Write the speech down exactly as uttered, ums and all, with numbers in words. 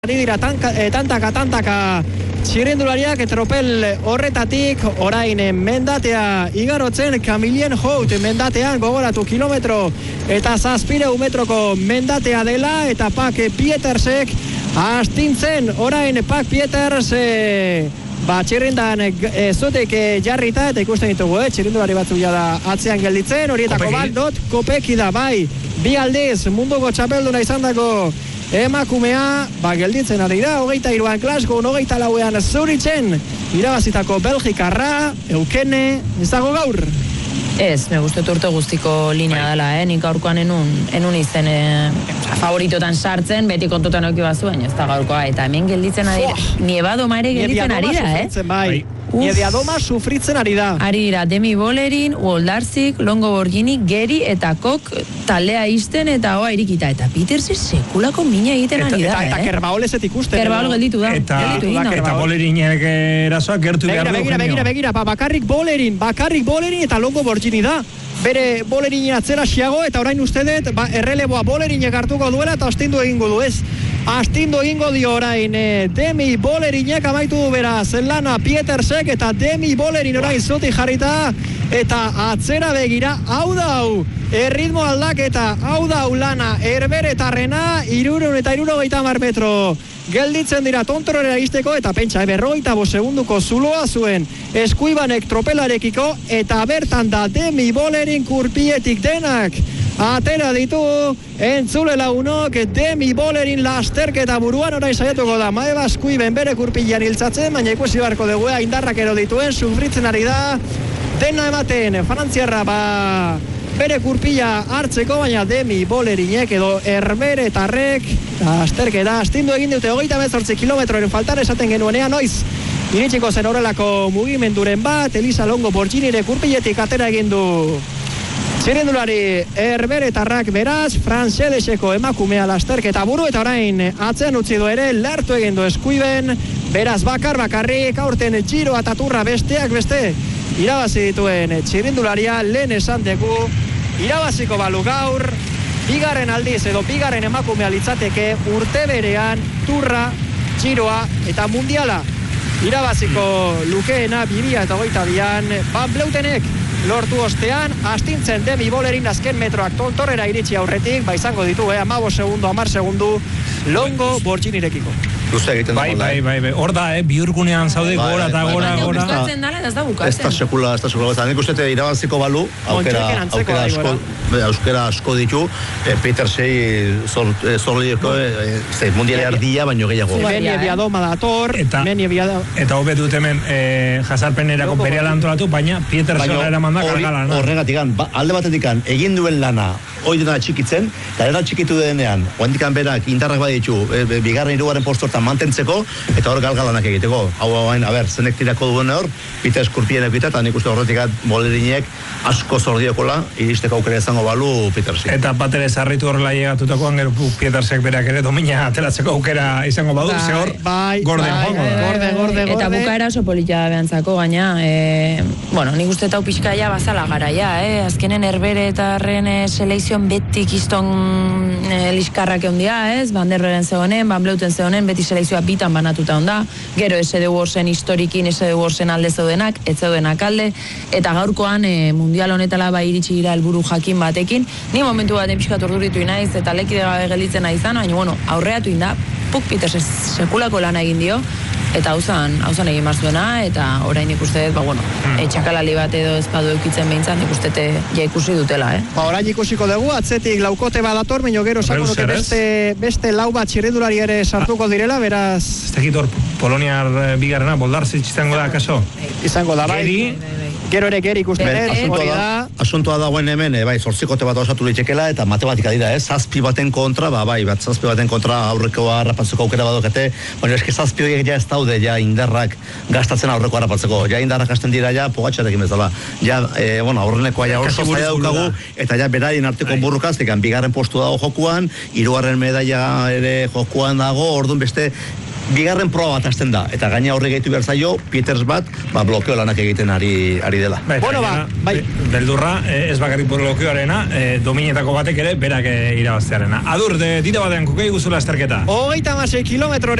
Ari dira tanka, e, tantaka, tantaka txirrindulariak tropel horretatik orain mendatea igarotzen Kamilien Hout mendatean gogoratu kilometro eta zazpireu metroko mendatea dela eta Pak Pietersek astintzen orain Pak Pieters e, ba txirrindan e, zutik e, jarrita eta ikusten ditugu eh, txirrindulari batzuk da atzean gelditzen horietako bat dot Kopeki da bai bi aldiz munduko txapelduna izandako emakumea, ba, gelditzen ari da, hogeita iruan Glasgow, hogeita lauean Zuritzen, irabazitako Belgikarra, Eukene, ez dago gaur? Ez, me gustet urte guztiko linea dela, eh? Nik gaurkoan enun, enun izen eh, favoritotan sartzen, beti kontutan oki bazuen, ez da gaurkoa, eta hemen gelditzen ari da, niebadoma ere gelditzen ari da, eh? Bai. Niediadoma sufritzen ari da. Ari dira, Demi Bolerin, Woldarzik, Longo Borgini, Geri eta Kok taldea izten eta hoa irikita. Eta Petersi sekulako mina egiten ari da, eta, eta, eh? Eta Kerbaoleset ikusten. Kerbaol gelditu da. Eta, gelditu da, eta Bolerinek erasoak gertu behar du. Begira, begira, begira, ba, bakarrik Bolerin, bakarrik Bolerin eta Longo Borgini da. Bere Bolerinen atzera xiago eta orain uste dut, ba, erreleboa Bolerinek hartuko duela eta astindu egingo du, ez? Astindu egingo dio orain eh, Demi Bolerinek amaitu du beraz lana Pietersek eta Demi Bolerin orain zuti jarrita eta atzera begira hau da hau erritmo aldaketa hau da hau lana erberetarrena hirurehun eta hirurogeita hamar metro gelditzen dira tontorera izteko eta pentsa berrogeita bost segunduko zuloa zuen Eskuibanek tropelarekiko eta bertan da Demi Bolerin kurpietik denak atera ditu entzule lagunok Demi Bolerin lasterketa buruan orain saiatuko da Maeva Eskuiben bere kurpilan hiltzatzen baina ikusi beharko dugu indarrak ero dituen sufritzen ari da dena ematen frantziarra ba bere kurpila hartzeko baina Demi Bolerinek edo erberetarrek lasterketa astindu egin dute hogeita hemezortzi kilometroren faltan esaten genuenean noiz iritsiko zen horrelako mugimenduren bat Elisa Longo Borginire kurpiletik atera egin du txirrindulari erberetarrak beraz, Franceleseko emakumea lasterketa buru eta orain atzean utzi du ere, lertu egin du Eskuiben, beraz bakar bakarrik, aurten Giro eta Turra besteak beste, irabazi dituen txirrindularia lehen esan dugu, irabaziko balu gaur, bigarren aldiz edo bigarren emakumea litzateke urte berean Turra, Giroa eta Mundiala. Irabaziko lukeena bibia eta hogeita bian, Van Bleutenek lortu ostean, astintzen Demi Bolerin azken metroak tontorrera iritsi aurretik, ba izango ditu, eh, hamabost segundu, hamar segundu, Longo Borginirekiko. Luze egiten bai, da. Bai, bai, bai, hor da, eh, bihurgunean zaude, bai, gora eta bai, gora, bai, gora. Bukatzen dala, ez da bukatzen. Ez da sekula, ez da sekula. Eta nik uste irabaziko balu, aukera, aukera, asko, aukera asko ditu, eh, Petersei zorlieko, eh, mundiale ardia, baino gehiago. Menie biadoma dator, eta, menie biadoma. Eta hobe dut hemen eh, jasarpenerako berehala antolatu, baina Petersona eraman da kargala. Horregatik, ba, alde batetik egin duen lana, hoi dena txikitzen, eta era txikitu denean, oandikan berak indarrak baditu, e, bigarren hirugarren postortan mantentzeko, eta hor galgalanak egiteko. Hau hain, a ber, zenek tirako duen hor, Peter Skurpienek bita, eta nik uste horretik Bolerinek asko zordiokola, iristeko aukera izango balu Petersek. Eta batere zarritu horrela llegatutakoan, gero Petersek berak ere domina ateratzeko aukera izango badu, ze hor, gorde, gorde, gorde, eta bukaera oso polita behantzako gaina, e, bueno, nik uste tau pixkaia bazala garaia, eh? Azkenen erberetarren e, selekzioan beti kiston e, liskarrak eundia, ez? Banderberen zegonen, Van Bleuten zegonen, beti selekzioa bitan banatuta onda, gero S D Warsen historikin, S D Warsen alde zeudenak, ez zeudenak alde, eta gaurkoan e, mundial honetala bai iritsi gira helburu jakin batekin, ni momentu baten pixkat orduritu inaiz, eta lekide gabe gelditzen naizan, baina, bueno, aurreatu inda, Puk Peters sekulako lana egin dio, eta hauzan, hauzan egin marzuena, eta orain ikuste dut, ba, bueno, mm. etxakalali bat edo ezpadu eukitzen behintzat, ikustete ja ikusi dutela, eh? Ba, orain ikusiko dugu, atzetik laukote badator, baino gero sako nuke beste, beste lau bat txirrindulari ere sartuko direla, beraz... Ez tekitor, Poloniar bigarrena, Boldarzik izango da, kaso? Izango da, bai. Gero ere geri ikusten, ez, hori da. Asuntoa dagoen hemen, bai, zortzikote bat osatu litekela, eta matematika dira, ez, zazpi baten kontra, ba, bai, bat zazpi baten kontra aurrekoa harrapatzeko aukera badokete, baina eski zazpi horiek ja ez daude, ja indarrak gastatzen aurreko harrapatzeko, ja indarrak hasten dira, ja pogatxarekin bezala, ja, e, bueno, aurrenekoa ja oso zaila daukagu, eta ja beraien arteko burrukaztik, bigarren postu dago jokuan, hirugarren medaia ere jokuan dago, orduan beste, bigarren proba bat hasten da, eta gaina horre gehitu behar zaio, Peters bat, ba, blokeo lanak egiten ari, ari dela. Bai, bueno, ba, bai. Beldurra, ez bakarrik blokeoarena, e, dominetako batek ere, berak irabaztearena. Adur, de, dita batean, kukei guzula esterketa. Hogeita masei kilometro